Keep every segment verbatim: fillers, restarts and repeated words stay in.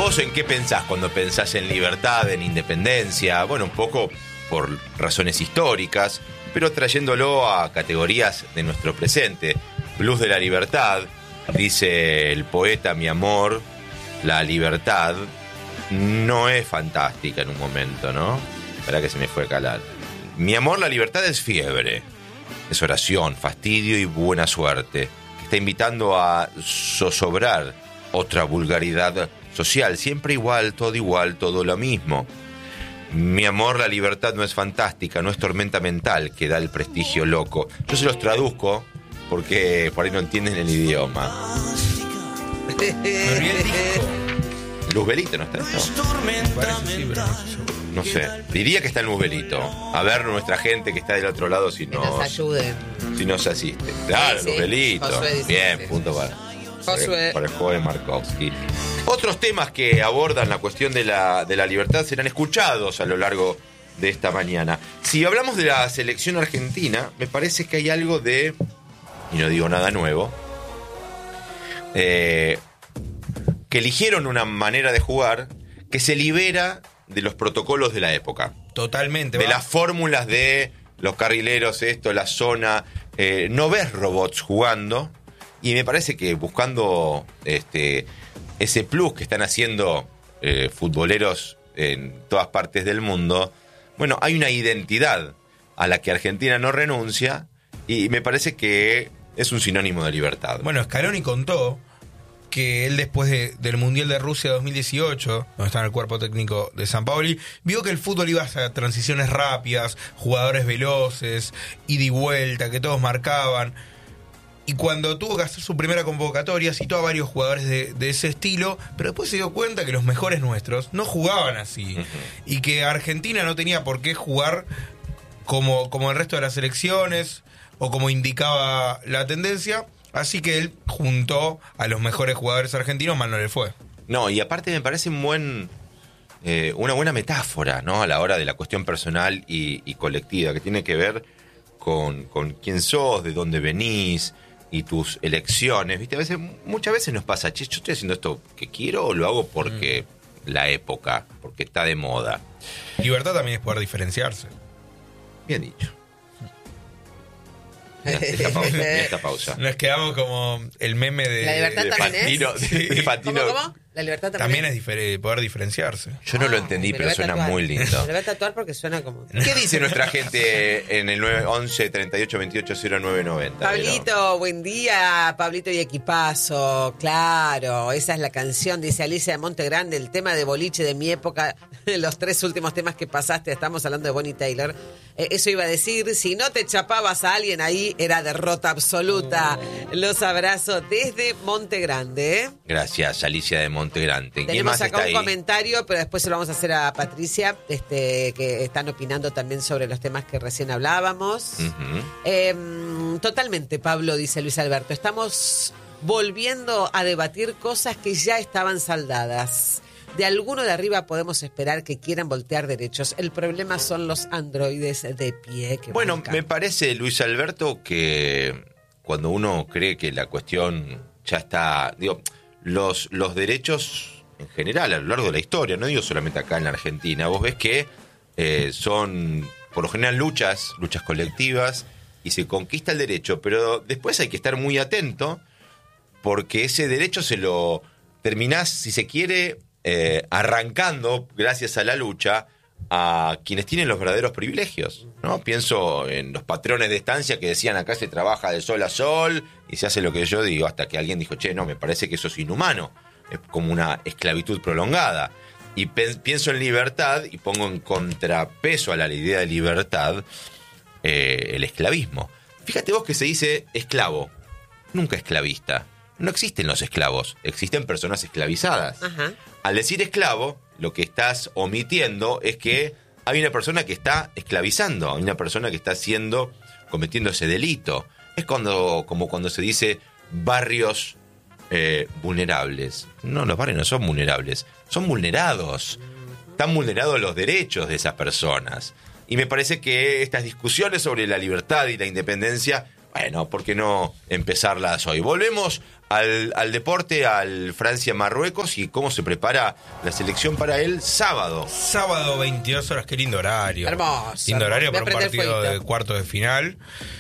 ¿Vos en qué pensás cuando pensás en libertad, en independencia? Bueno, un poco por razones históricas, pero trayéndolo a categorías de nuestro presente. Blues de la libertad, dice el poeta, mi amor, la libertad no es fantástica en un momento, ¿no? Espera que se me fue a calar. Mi amor, la libertad es fiebre, es oración, fastidio y buena suerte, que está invitando a zozobrar otra vulgaridad social, siempre igual, todo igual, todo lo mismo. Mi amor, la libertad no es fantástica, no es tormenta mental que da el prestigio loco. Yo se los traduzco porque por ahí no entienden el idioma. Luzbelito, ¿no está esto? Parece, sí, pero no sé seguro. No sé, diría que está en Luzbelito. A ver nuestra gente que está del otro lado si Que nos, nos ayuden. si nos asiste. Claro, Sí, sí. Luzbelito. Josué dice Bien, que sí. punto para, Josué. para el joven Markovsky. Otros temas que abordan la cuestión de la, de la libertad serán escuchados a lo largo de esta mañana. Si hablamos de la selección argentina, me parece que hay algo de, y no digo nada nuevo, eh, que eligieron una manera de jugar que se libera de los protocolos de la época. Totalmente. De va. las fórmulas de los carrileros, esto, la zona. Eh, no ves robots jugando. Y me parece que buscando este, ese plus que están haciendo eh, futboleros en todas partes del mundo, bueno, hay una identidad a la que Argentina no renuncia y me parece que es un sinónimo de libertad. Bueno, Scaloni contó que él después de, del Mundial de Rusia dos mil dieciocho, donde está en el cuerpo técnico de Sampaoli, vio que el fútbol iba a transiciones rápidas, jugadores veloces, ida y vuelta, que todos marcaban. Y cuando tuvo que hacer su primera convocatoria, citó a varios jugadores de, de ese estilo, pero después se dio cuenta que los mejores nuestros no jugaban así. Uh-huh. Y que Argentina no tenía por qué jugar como, como el resto de las selecciones o como indicaba la tendencia. Así que él juntó a los mejores jugadores argentinos, mal no le fue. No, y aparte me parece un buen, eh, una buena metáfora, ¿no? A la hora de la cuestión personal y, y colectiva, que tiene que ver con, con quién sos, de dónde venís y tus elecciones. ¿Viste? A veces, muchas veces nos pasa, che, yo estoy haciendo esto que quiero o lo hago porque mm. la época, porque está de moda. Libertad también es poder diferenciarse. Bien dicho. Esta pausa, esta pausa. Nos quedamos como el meme de... La libertad de también Fantino, es. de, de Fantino. ¿Cómo, cómo? La libertad También también, es difer- poder diferenciarse. Yo no lo entendí, Me pero lo voy a suena tatuar. muy lindo. Me lo voy a tatuar porque suena como... ¿Qué dice nuestra gente en el nueve once treinta y ocho veintiocho cero nueve noventa? Pablito, buen día, Pablito y equipazo, claro, esa es la canción, dice Alicia de Monte Grande, el tema de boliche de mi época, los tres últimos temas que pasaste, estamos hablando de Bonnie Taylor, eh, eso iba a decir, si no te chapabas a alguien ahí, era derrota absoluta, los abrazo desde Monte Grande, ¿eh? Gracias, Alicia de Monte Grande. ¿Quién Tenemos más acá está un ahí? comentario, pero después se lo vamos a hacer a Patricia, este, que están opinando también sobre los temas que recién hablábamos. Uh-huh. Eh, totalmente, Pablo, dice Luis Alberto. Estamos volviendo a debatir cosas que ya estaban saldadas. De alguno de arriba podemos esperar que quieran voltear derechos. El problema son los androides de pie. Que bueno, buscan. me parece, Luis Alberto, que cuando uno cree que la cuestión ya está... digo, los, los derechos en general a lo largo de la historia, no digo solamente acá en la Argentina, vos ves que eh, son por lo general luchas, luchas colectivas y se conquista el derecho, pero después hay que estar muy atento porque ese derecho se lo terminás, si se quiere, eh, arrancando gracias a la lucha a quienes tienen los verdaderos privilegios, ¿no? Pienso en los patrones de estancia que decían acá se trabaja de sol a sol y se hace lo que yo digo, hasta que alguien dijo, che, no, me parece que eso es inhumano, es como una esclavitud prolongada. Y pe- pienso en libertad y pongo en contrapeso a la idea de libertad eh, el esclavismo. Fíjate vos que se dice esclavo, nunca esclavista. No existen los esclavos, existen personas esclavizadas. Ajá. Al decir esclavo, lo que estás omitiendo es que hay una persona que está esclavizando, hay una persona que está haciendo, cometiendo ese delito. Es cuando, como cuando se dice barrios eh, vulnerables. No, los barrios no son vulnerables, son vulnerados. Están vulnerados los derechos de esas personas. Y me parece que estas discusiones sobre la libertad y la independencia Bueno, ¿por qué no empezarlas hoy? Volvemos al, al deporte, al Francia-Marruecos y cómo se prepara la selección para el sábado. Sábado, veintidós horas, qué lindo horario. Hermoso. Lindo horario para un partido de fueguito. cuartos de final.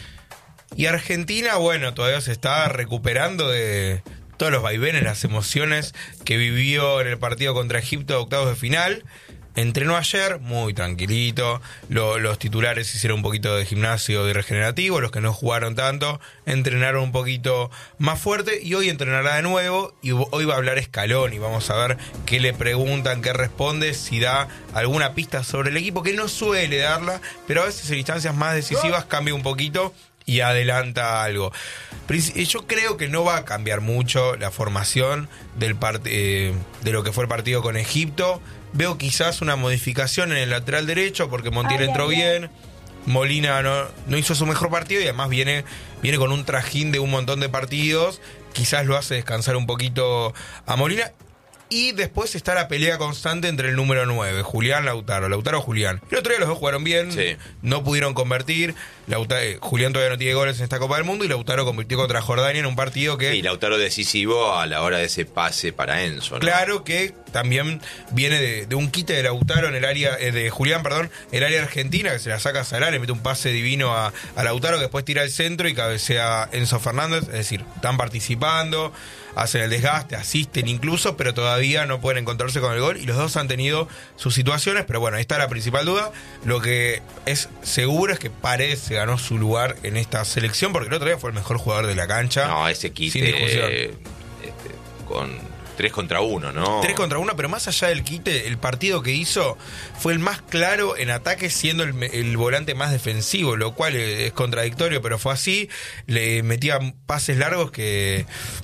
Y Argentina, bueno, todavía se está recuperando de todos los vaivenes, las emociones que vivió en el partido contra Egipto de octavos de final. Entrenó ayer, muy tranquilito. Lo, los titulares hicieron un poquito de gimnasio y regenerativo. Los que no jugaron tanto, entrenaron un poquito más fuerte. Y hoy entrenará de nuevo. Y hoy va a hablar Scaloni. Vamos a ver qué le preguntan, qué responde, si da alguna pista sobre el equipo, que no suele darla, pero a veces en instancias más decisivas cambia un poquito y adelanta algo. Yo creo que no va a cambiar mucho la formación del part- eh, de lo que fue el partido con Egipto. Veo quizás una modificación en el lateral derecho porque Montiel entró bien, Molina no, no hizo su mejor partido y además viene, viene con un trajín de un montón de partidos. Quizás lo hace descansar un poquito a Molina. Y después está la pelea constante entre el número nueve, Julián, Lautaro, Lautaro, Julián. El otro día los dos jugaron bien, Sí. no pudieron convertir. Lauta- eh, Julián todavía no tiene goles en esta Copa del Mundo y Lautaro convirtió contra Jordania en un partido que... Y Lautaro decisivo a la hora de ese pase para Enzo, ¿no? Claro que también viene de, de un quite de Lautaro en el área, eh, de Julián, perdón, el área argentina, que se la saca a Salah, le mete un pase divino a, a Lautaro, que después tira al centro y cabecea Enzo Fernández. Es decir, están participando, hacen el desgaste, asisten incluso, pero todavía no pueden encontrarse con el gol y los dos han tenido sus situaciones, pero bueno, ahí está la principal duda. Lo que es seguro es que Paredes ganó su lugar en esta selección porque el otro día fue el mejor jugador de la cancha. No, ese quite sin discusión. eh, este, con tres contra uno, ¿no? Tres contra uno, pero más allá del quite, el partido que hizo fue el más claro en ataque, siendo el, el volante más defensivo, lo cual es contradictorio, pero fue así. Le metía pases largos que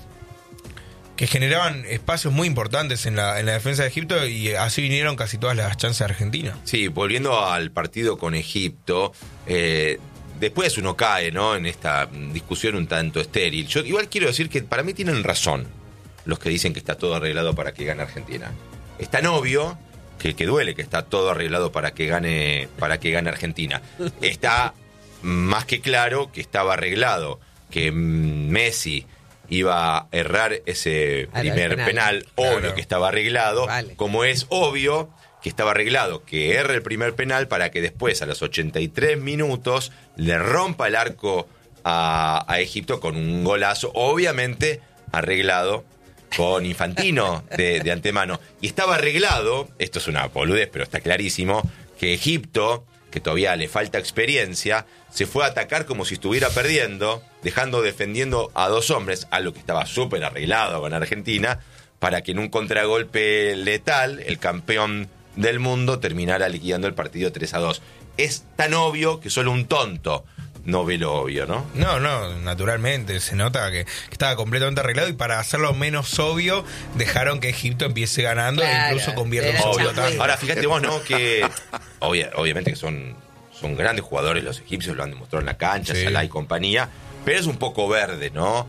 que generaban espacios muy importantes en la, en la defensa de Egipto y así vinieron casi todas las chances de Argentina. Sí, volviendo al partido con Egipto, eh, después uno cae, ¿no?, en esta discusión un tanto estéril. Yo igual quiero decir que para mí tienen razón los que dicen que está todo arreglado para que gane Argentina. Es tan obvio que, que duele que está todo arreglado para que gane, para que gane Argentina. Está más que claro que estaba arreglado, que Messi iba a errar ese Al primer penal. penal, Claro. obvio que estaba arreglado, Vale. como es obvio que estaba arreglado que erre el primer penal para que después a los ochenta y tres minutos le rompa el arco a, a Egipto con un golazo, obviamente arreglado con Infantino de, de antemano. Y estaba arreglado, esto es una boludez, pero está clarísimo, que Egipto, que todavía le falta experiencia, se fue a atacar como si estuviera perdiendo, dejando defendiendo a dos hombres, algo que estaba súper arreglado con Argentina, para que en un contragolpe letal el campeón del mundo terminara liquidando el partido tres a dos. Es tan obvio que solo un tonto no ve lo obvio, ¿no? No, no, naturalmente, se nota que, que estaba completamente arreglado y para hacerlo menos obvio dejaron que Egipto empiece ganando Claro, e incluso convierta era en su Obvio. pilotaje. Ahora, fíjate vos, ¿no? Que obvia- obviamente que son, son grandes jugadores los egipcios, lo han demostrado en la cancha, Sí. Salah y compañía, pero es un poco verde, ¿no?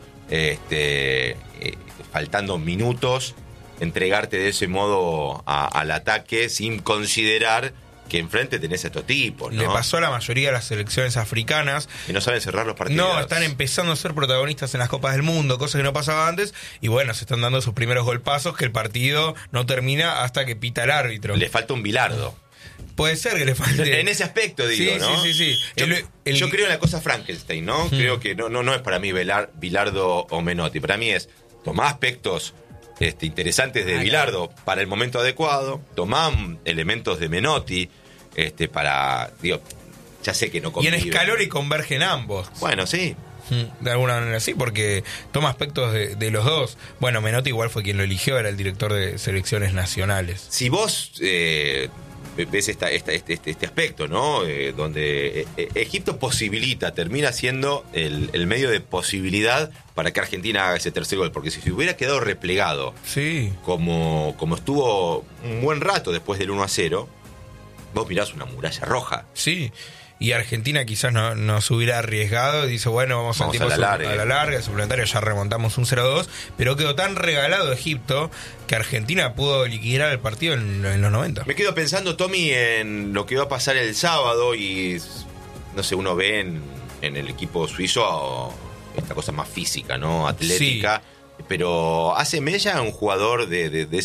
Este, eh, faltando minutos, entregarte de ese modo a- al ataque sin considerar que enfrente tenés a estos tipos, ¿no? Le pasó a la mayoría de las selecciones africanas. Que no saben cerrar los partidos. No, están empezando a ser protagonistas en las Copas del Mundo, cosa que no pasaba antes, y bueno, se están dando sus primeros golpazos que el partido no termina hasta que pita el árbitro. Le falta un Bilardo. Puede ser que le falte. En ese aspecto, digo, Sí, ¿no? sí, sí, sí. Yo, El- el- yo creo en la cosa Frankenstein, ¿no? Creo que no, no, no es para mí Velar- Bilardo o Menotti. Para mí es tomar aspectos este, interesantes de Claro. Bilardo para el momento adecuado, tomar elementos de Menotti este, para, digo, ya sé que no Y en conviven. Scaloni convergen ambos. Bueno, sí. De alguna manera sí, porque toma aspectos de, de los dos. Bueno, Menotti igual fue quien lo eligió, era el director de selecciones nacionales. Si vos eh, ves esta, esta- este, este, este aspecto, ¿no? Eh, donde eh, eh, Egipto posibilita, termina siendo el, el medio de posibilidad para que Argentina haga ese tercer gol, porque si se hubiera quedado replegado Sí. como, como estuvo un buen rato después del uno a cero, vos mirás una muralla roja. Sí, y Argentina quizás no, no se hubiera arriesgado y dice, bueno, vamos, Vamos al tiempo a la su- larga. a la larga, el suplementario ya remontamos un cero dos, pero quedó tan regalado Egipto que Argentina pudo liquidar el partido en, en los noventa. Me quedo pensando, Tommy, en lo que va a pasar el sábado y, no sé, uno ve en, en el equipo suizo esta cosa más física, ¿no? Atlética. Sí. Pero hace Mella un jugador de, de, de,